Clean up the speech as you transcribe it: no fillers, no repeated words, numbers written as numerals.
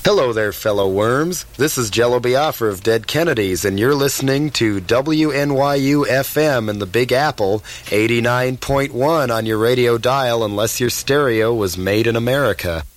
Hello there, fellow worms. This is Jello Biafra of Dead Kennedys, and you're listening to WNYU FM in the Big Apple, 89.1 on your radio dial unless your stereo was made in America.